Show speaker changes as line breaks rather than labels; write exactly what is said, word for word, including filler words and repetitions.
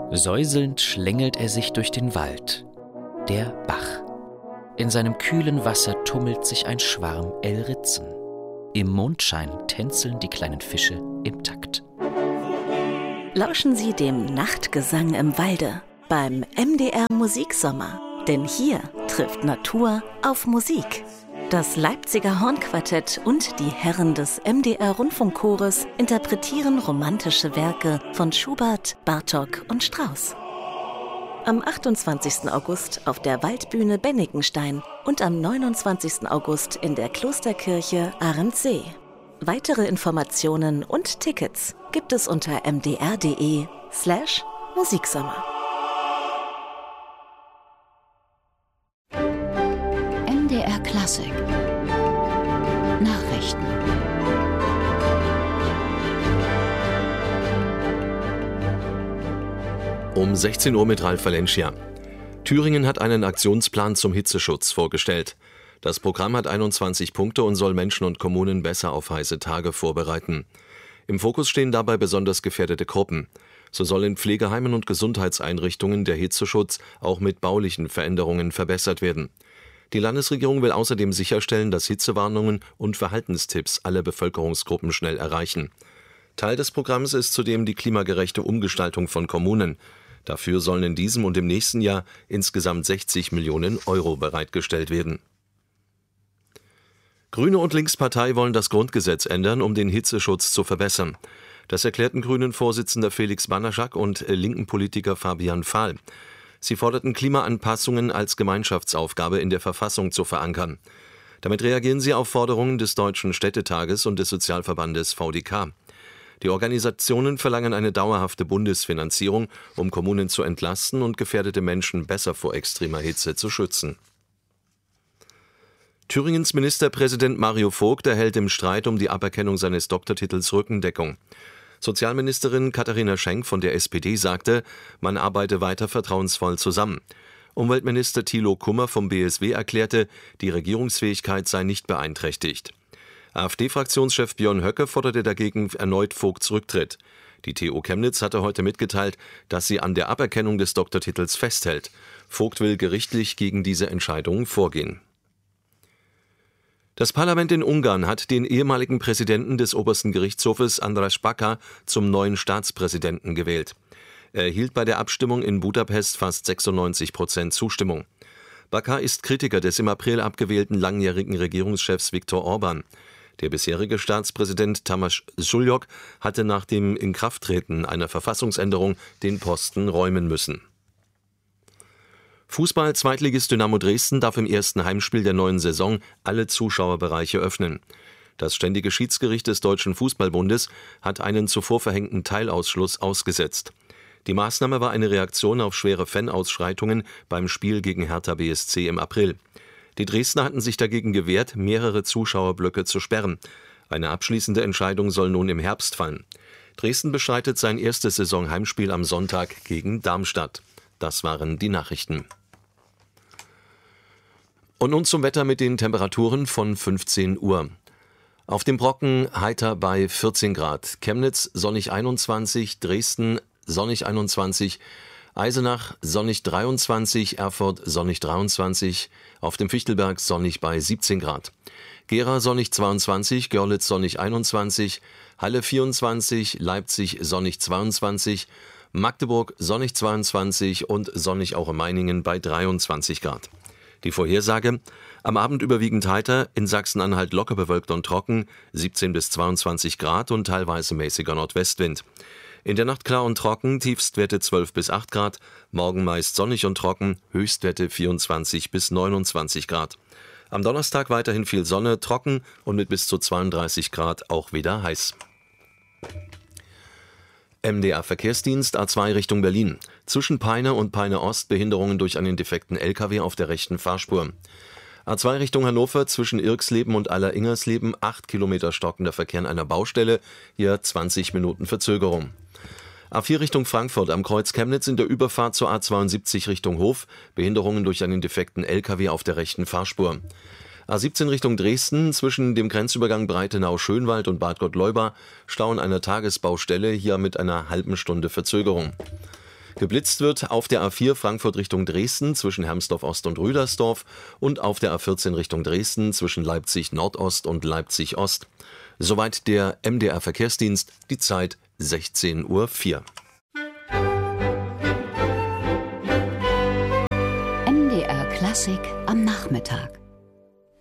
Säuselnd schlängelt er sich durch den Wald. Der Bach. In seinem kühlen Wasser tummelt sich ein Schwarm Elritzen. Im Mondschein tänzeln die kleinen Fische im Takt.
Lauschen Sie dem Nachtgesang im Walde beim M D R Musiksommer. Denn hier trifft Natur auf Musik. Das Leipziger Hornquartett und die Herren des M D R Rundfunkchores interpretieren romantische Werke von Schubert, Bartók und Strauss. Am achtundzwanzigsten August auf der Waldbühne Bennikenstein und am neunundzwanzigsten August in der Klosterkirche Arendsee. Weitere Informationen und Tickets gibt es unter mdr.de slash Musiksommer.
M D R Klassik Nachrichten.
Um sechzehn Uhr mit Ralf Valencia. Thüringen hat einen Aktionsplan zum Hitzeschutz vorgestellt. Das Programm hat einundzwanzig Punkte und soll Menschen und Kommunen besser auf heiße Tage vorbereiten. Im Fokus stehen dabei besonders gefährdete Gruppen. So soll in Pflegeheimen und Gesundheitseinrichtungen der Hitzeschutz auch mit baulichen Veränderungen verbessert werden. Die Landesregierung will außerdem sicherstellen, dass Hitzewarnungen und Verhaltenstipps alle Bevölkerungsgruppen schnell erreichen. Teil des Programms ist zudem die klimagerechte Umgestaltung von Kommunen. Dafür sollen in diesem und im nächsten Jahr insgesamt sechzig Millionen Euro bereitgestellt werden. Grüne und Linkspartei wollen das Grundgesetz ändern, um den Hitzeschutz zu verbessern. Das erklärten Grünen-Vorsitzender Felix Banaschak und linken Politiker Fabian Fahl. Sie forderten Klimaanpassungen als Gemeinschaftsaufgabe in der Verfassung zu verankern. Damit reagieren sie auf Forderungen des Deutschen Städtetages und des Sozialverbandes V D K. Die Organisationen verlangen eine dauerhafte Bundesfinanzierung, um Kommunen zu entlasten und gefährdete Menschen besser vor extremer Hitze zu schützen. Thüringens Ministerpräsident Mario Vogt erhält im Streit um die Aberkennung seines Doktortitels Rückendeckung. Sozialministerin Katharina Schenk von der S P D sagte, man arbeite weiter vertrauensvoll zusammen. Umweltminister Thilo Kummer vom B S W erklärte, die Regierungsfähigkeit sei nicht beeinträchtigt. AfD-Fraktionschef Björn Höcke forderte dagegen erneut Vogts Rücktritt. Die T U Chemnitz hatte heute mitgeteilt, dass sie an der Aberkennung des Doktortitels festhält. Vogt will gerichtlich gegen diese Entscheidung vorgehen. Das Parlament in Ungarn hat den ehemaligen Präsidenten des obersten Gerichtshofes András Baka zum neuen Staatspräsidenten gewählt. Er erhielt bei der Abstimmung in Budapest fast sechsundneunzig Prozent Zustimmung. Baka ist Kritiker des im April abgewählten langjährigen Regierungschefs Viktor Orban. Der bisherige Staatspräsident Tamás Zsuljok hatte nach dem Inkrafttreten einer Verfassungsänderung den Posten räumen müssen. Fußball-Zweitligist Dynamo Dresden darf im ersten Heimspiel der neuen Saison alle Zuschauerbereiche öffnen. Das Ständige Schiedsgericht des Deutschen Fußballbundes hat einen zuvor verhängten Teilausschluss ausgesetzt. Die Maßnahme war eine Reaktion auf schwere Fanausschreitungen beim Spiel gegen Hertha B S C im April. Die Dresdner hatten sich dagegen gewehrt, mehrere Zuschauerblöcke zu sperren. Eine abschließende Entscheidung soll nun im Herbst fallen. Dresden bestreitet sein erstes Saisonheimspiel am Sonntag gegen Darmstadt. Das waren die Nachrichten. Und nun zum Wetter mit den Temperaturen von fünfzehn Uhr. Auf dem Brocken heiter bei vierzehn Grad, Chemnitz sonnig einundzwanzig, Dresden sonnig einundzwanzig, Eisenach sonnig dreiundzwanzig, Erfurt sonnig dreiundzwanzig, auf dem Fichtelberg sonnig bei siebzehn Grad. Gera sonnig zweiundzwanzig, Görlitz sonnig einundzwanzig, Halle vierundzwanzig, Leipzig sonnig zweiundzwanzig, Magdeburg sonnig zweiundzwanzig und sonnig auch in Meiningen bei dreiundzwanzig Grad. Die Vorhersage: am Abend überwiegend heiter, in Sachsen-Anhalt locker bewölkt und trocken, siebzehn bis zweiundzwanzig Grad und teilweise mäßiger Nordwestwind. In der Nacht klar und trocken, Tiefstwerte zwölf bis acht Grad, morgen meist sonnig und trocken, Höchstwerte vierundzwanzig bis neunundzwanzig Grad. Am Donnerstag weiterhin viel Sonne, trocken und mit bis zu zweiunddreißig Grad auch wieder heiß. M D R-Verkehrsdienst A zwei Richtung Berlin. Zwischen Peine und Peine Ost Behinderungen durch einen defekten L K W auf der rechten Fahrspur. A zwei Richtung Hannover zwischen Irksleben und Aller-Ingersleben acht Kilometer stockender Verkehr an einer Baustelle, hier zwanzig Minuten Verzögerung. A vier Richtung Frankfurt am Kreuz Chemnitz in der Überfahrt zur A zweiundsiebzig Richtung Hof, Behinderungen durch einen defekten L K W auf der rechten Fahrspur. A siebzehn Richtung Dresden zwischen dem Grenzübergang Breitenau-Schönwald und Bad Gottleuba Stau an einer Tagesbaustelle, hier mit einer halben Stunde Verzögerung. Geblitzt wird auf der A vier Frankfurt Richtung Dresden zwischen Hermsdorf Ost und Rüdersdorf und auf der A vierzehn Richtung Dresden zwischen Leipzig Nordost und Leipzig Ost. Soweit der M D R Verkehrsdienst, die Zeit sechzehn Uhr vier.
M D R Klassik am Nachmittag.